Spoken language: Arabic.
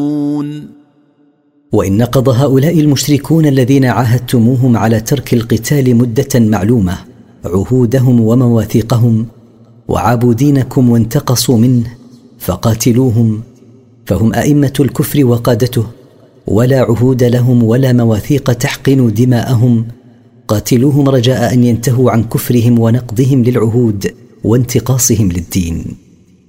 وإن نقض هؤلاء المشركون الذين عاهدتموهم على ترك القتال مدة معلومة عهودهم ومواثيقهم وعابوا دينكم وانتقصوا منه فقاتلوهم، فهم أئمة الكفر وقادته، ولا عهود لهم ولا مواثيق تحقن دماءهم. قاتلوهم رجاء أن ينتهوا عن كفرهم ونقضهم للعهود وانتقاصهم للدين.